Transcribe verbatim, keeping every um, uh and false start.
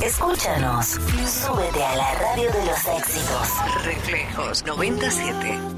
Escúchanos. Súbete a la radio de los éxitos. Reflejos noventa y siete.